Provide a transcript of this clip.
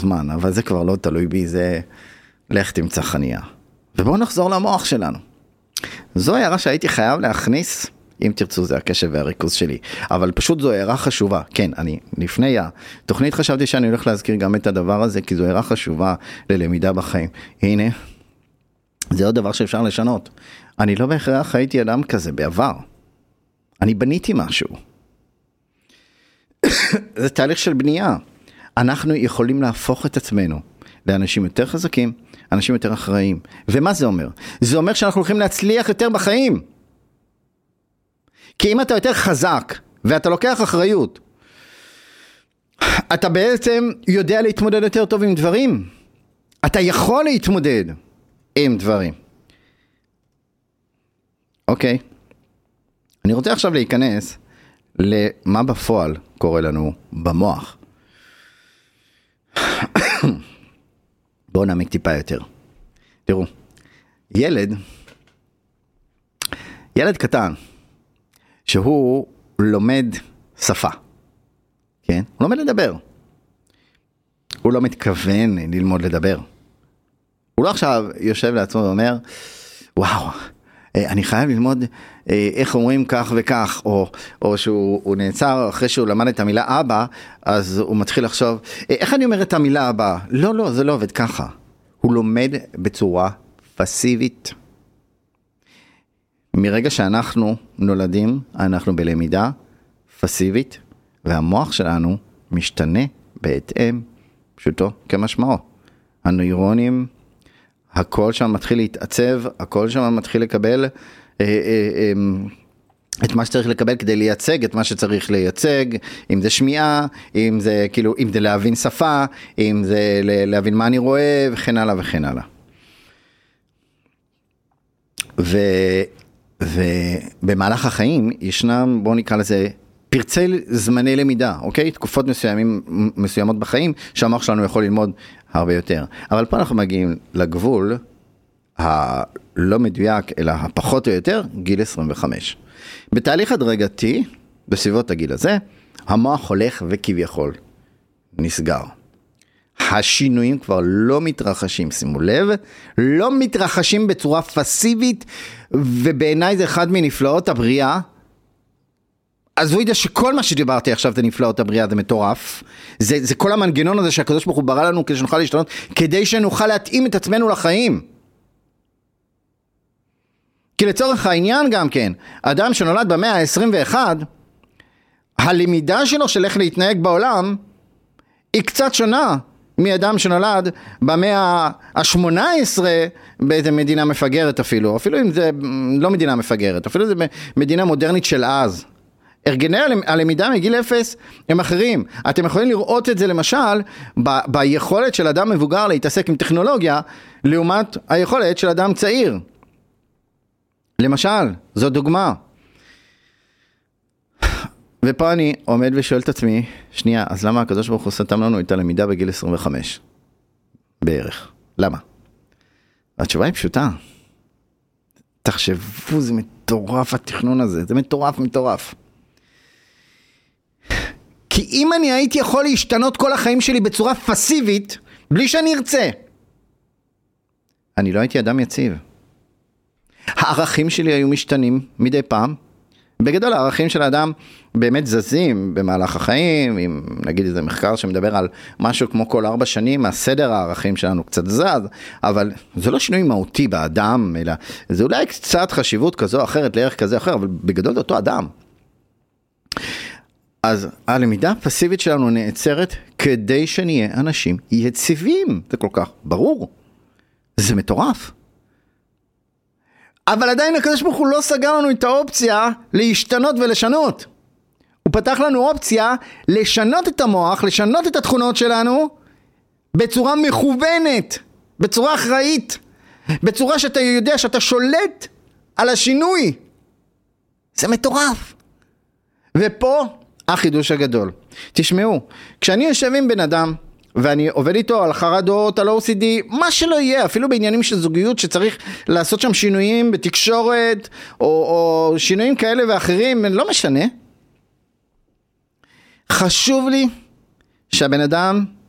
זמן, אבל זה כבר לא תלוי בי, זה לך תמצא חניה. ובואו נחזור למוח שלנו. זו הערה שהייתי חייב להכניס, אם תרצו זה הקשב והריכוז שלי, אבל פשוט זו הערה חשובה. כן, אני לפני התוכנית חשבתי שאני הולך להזכיר גם את הדבר הזה, כי זו הערה חשובה ללמידה בחיים. הנה, זה עוד דבר שאפשר לשנות. אני לא בהכרח הייתי אדם כזה בעבר. אני בניתי משהו. זה תהליך של בנייה. אנחנו יכולים להפוך את עצמנו לאנשים יותר חזקים, אנשים יותר אחראיים. ומה זה אומר? זה אומר שאנחנו הולכים להצליח יותר בחיים. כי אם אתה יותר חזק, ואתה לוקח אחריות, אתה בעצם יודע להתמודד יותר טוב עם דברים. אתה יכול להתמודד עם דברים. אוקיי. אני רוצה עכשיו להיכנס למה בפועל קורה לנו במוח. בואו נעמיק טיפה יותר. תראו, ילד קטן, שהוא לומד שפה, כן? הוא לומד לדבר. הוא לא מתכוון ללמוד לדבר. הוא לא עכשיו יושב לעצמו ואומר, וואו, אני חייב ללמוד איך אומרים כך וכך, או שהוא נעצר אחרי שהוא למד את המילה אבא, אז הוא מתחיל לחשוב, איך אני אומר את המילה אבא? לא, זה לא עובד ככה. הוא לומד בצורה פסיבית. מרגע שאנחנו נולדים, אנחנו בלמידה פסיבית, והמוח שלנו משתנה בהתאם, פשוטו כמשמעו. הנוירונים, הכל שם מתחיל להתעצב, הכל שם מתחיל לקבל את מה שצריך לקבל כדי לייצג את מה שצריך לייצג, אם זה שמיעה, אם זה להבין שפה, אם זה להבין מה אני רואה, וכן הלאה וכן הלאה. ובמהלך החיים ישנם, בואו נקרא לזה, פרצי זמני למידה, אוקיי? תקופות מסוימות בחיים, שהמוח שלנו יכול ללמוד הרבה יותר. אבל פה אנחנו מגיעים לגבול הלא מדויק, אלא הפחות או יותר, גיל 25. בתהליך הדרגתי, בסביבות הגיל הזה, המוח הולך וכביכול נסגר. השינויים כבר לא מתרחשים, שימו לב, לא מתרחשים בצורה פסיבית, ובעיניי זה אחד מנפלאות הבריאה. אז הוא ידע שכל מה שדיברתי עכשיו זה נפלאות הבריאה, זה מטורף. זה כל המנגנון הזה שהקדוש ברוך הוא ברא לנו כדי שנוכל להשתנות, כדי שנוכל להתאים את עצמנו לחיים. כי לצורך העניין גם כן, אדם שנולד במאה ה-21, הלמידה שלו של איך להתנהג בעולם, היא קצת שונה מאדם שנולד במאה ה-18 באיזה מדינה מפגרת אפילו אם זה לא מדינה מפגרת, אפילו זה מדינה מודרנית של אז. ארגני הלמידה מגיל 0 הם אחרים. אתם יכולים לראות את זה למשל ביכולת של אדם מבוגר להתעסק עם טכנולוגיה, לעומת היכולת של אדם צעיר. למשל, זו דוגמה. ופה אני עומד ושואל את עצמי, שנייה, אז למה הקדוש ברוך הוא סתם לנו את הלמידה בגיל 25? בערך. למה? התשובה היא פשוטה. תחשבו, זה מטורף התכנון הזה, זה מטורף. כי אם אני הייתי יכול להשתנות כל החיים שלי בצורה פסיבית, בלי שאני ארצה, אני לא הייתי אדם יציב. הערכים שלי היו משתנים מדי פעם. בגדול הערכים של האדם באמת זזים במהלך החיים, אם נגיד איזה מחקר שמדבר על משהו כמו כל 4 שנים, הסדר הערכים שלנו קצת זז, אבל זה לא שינוי מהותי באדם, אלא זה אולי קצת חשיבות כזו או אחרת, לערך כזה או אחר, אבל בגדול זה אותו אדם. אז הלמידה הפסיבית שלנו נעצרת כדי שנהיה אנשים יציבים, זה כל כך ברור, זה מטורף. אבל עדיין הקדוש ברוך הוא לא סגר לנו את האופציה להשתנות ולשנות. הוא פתח לנו אופציה לשנות את המוח, לשנות את התכונות שלנו בצורה מכוונת, בצורה אחראית, בצורה שאתה יודע שאתה שולט על השינוי. זה מטורף. ופה החידוש הגדול. תשמעו, כשאני יושב עם בן אדם ואני עובד איתו על חרדות, על OCD, מה שלא יהיה, אפילו בעניינים של זוגיות שצריך לעשות שם שינויים בתקשורת, או שינויים כאלה ואחרים, לא משנה. חשוב לי שהבן אדם